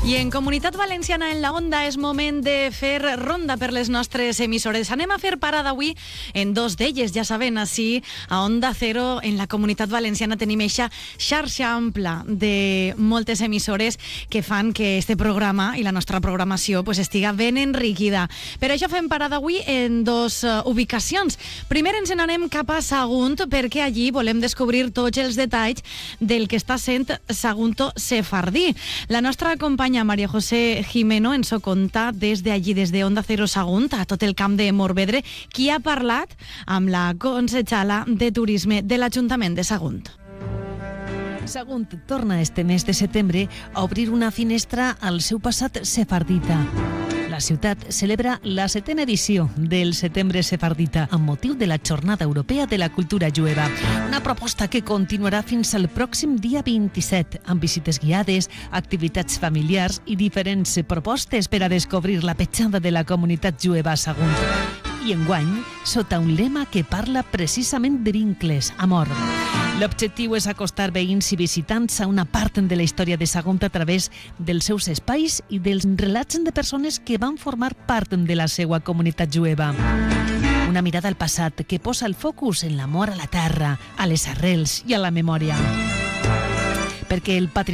I en Comunitat Valenciana en la Onda és moment de fer ronda per les nostres emissores. Anem a fer parada avui en dos d'elles, ja saben, així a Onda Cero en la Comunitat Valenciana tenim eixa xarxa ampla de moltes emissores que fan que este programa i la nostra programació pues, estiga ben enriquida. Per això fem parada avui en dos ubicacions. Primer ens n'anem cap a Sagunt perquè allí volem descobrir tots els detalls del que està sent Sagunto Sefardí. La nostra companya María José Jimeno ens ho conta des d'allí, des de Onda Cero Sagunt, a tot el camp de Morvedre, qui ha parlat amb la consejala de Turisme de l'Ajuntament de Sagunt. Sagunt torna este mes de setembre a obrir una finestra al seu passat sefardita. La ciutat celebra la 7ª edició del Setembre Sefardita amb motiu de la Jornada Europea de la Cultura Jueva. Una proposta que continuarà fins al pròxim dia 27, amb visites guiades, activitats familiars i diferents propostes per a descobrir la petjada de la comunitat jueva a Sagunt. I enguany, sota un lema que parla precisament de vincles, amor. L'objectiu és acostar veïns i visitants a una part de la història de Sagunt a través dels seus espais i dels relats de persones que van formar part de la seva comunitat jueva. Una mirada al passat que posa el focus en l'amor a la terra, a les arrels i a la memòria. Perquè el patrimoni